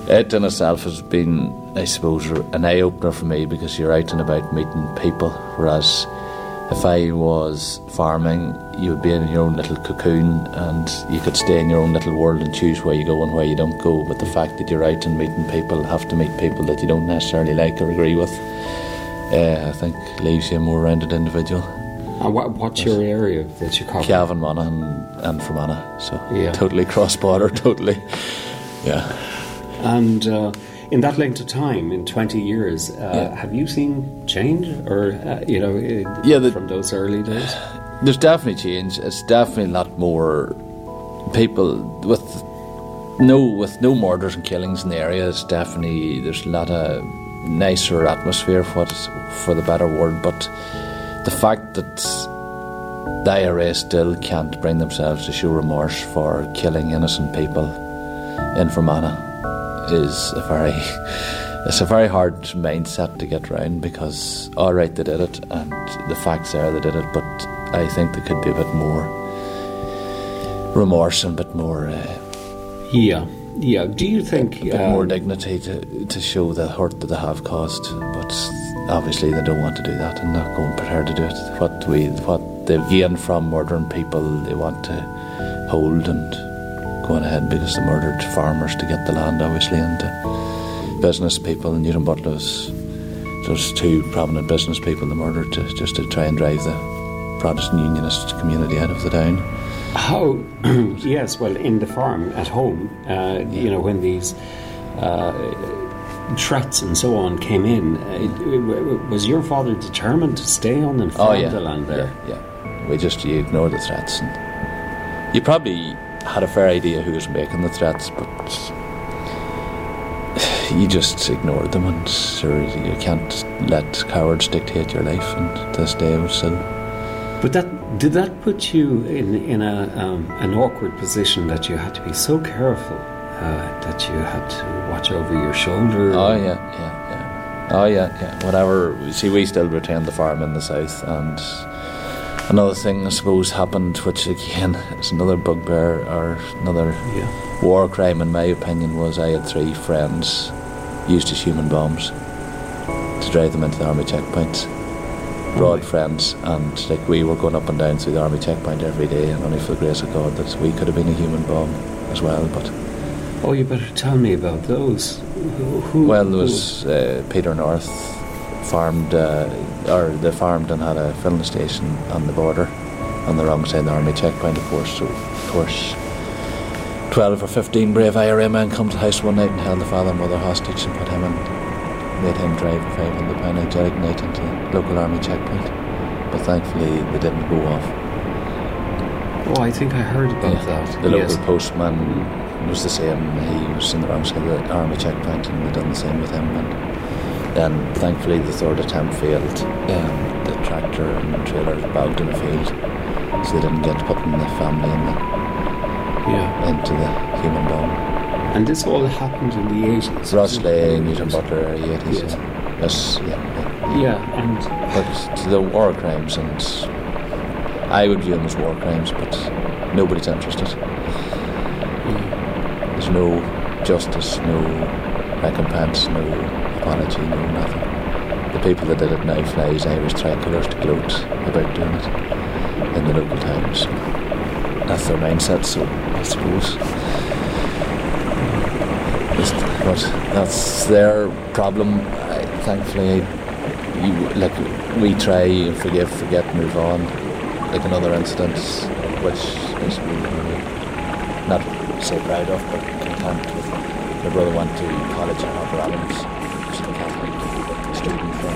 It in itself has been, I suppose, an eye-opener for me, because you're out and about meeting people, whereas if I was farming, you would be in your own little cocoon and you could stay in your own little world and choose where you go and where you don't go. But the fact that you're out and meeting people, have to meet people that you don't necessarily like or agree with, I think leaves you a more rounded individual. And what's your area that you cover? Cavan, Monaghan and Fermanagh, so totally cross-border, totally, yeah. And in that length of time, in 20 years, have you seen change, or from those early days? There's definitely change. It's definitely a lot more people with no murders and killings in the area. It's definitely, there's a lot of nicer atmosphere, for the better word. But the fact that the IRA still can't bring themselves to show remorse for killing innocent people in Fermanagh is it's a very hard mindset to get round, because alright, they did it and the facts are they did it, but I think there could be a bit more remorse and a bit more do you think a bit more dignity to show the hurt that they have caused. But obviously they don't want to do that and not going prepared to do it. What they've gained from murdering people, they want to hold and go on ahead, because they murdered farmers to get the land, obviously, and business people. In Newton Butler's, there's two prominent business people they murdered just to try and drive the Protestant Unionist community out of the town. How? Yes, well, in the farm at home, when these threats and so on came in, was your father determined to stay on and farm the land there? Yeah. You ignore the threats, and you probably had a fair idea who was making the threats, but you just ignored them, and sure, you can't let cowards dictate your life, and to this day I would still. But did that put you in an awkward position, that you had to be so careful, that you had to watch over your shoulder? Oh yeah. Whatever. See, we still retain the farm in the south, and another thing I suppose happened, which again is another bugbear or another war crime in my opinion, was I had 3 friends used as human bombs to drive them into the army checkpoints. Broad friends, and we were going up and down through the army checkpoint every day, and only for the grace of God that we could have been a human bomb as well. But you better tell me about those. Well, there was Peter North farmed, they farmed and had a filling station on the border on the wrong side of the army checkpoint, of course. So, of course, 12 or 15 brave IRA men come to the house one night and held the father and mother hostage and put him in. Made him drive a £500 exotic night into the local army checkpoint, but thankfully they didn't go off. I think I heard about that. The local postman was the same. He was on the wrong side of the army checkpoint, and they done the same with him. And then thankfully the third attempt failed. The tractor and the trailer bogged in a field, so they didn't get putting the family into the human bomb. And this all happened in the 80s? Rosslea, Newton Butler, early 80s. Yes. But the war crimes, and I would view them as war crimes, but nobody's interested. There's no justice, no recompense, no apology, no nothing. The people that did it now fly Irish tricolours to gloat about doing it in the local towns. That's their mindset, so I suppose. But that's their problem. Thankfully, we try and forgive, forget, move on. Like another incident, which is really not so proud of, but content with. My brother went to college in Upper Islands. He was a Catholic student from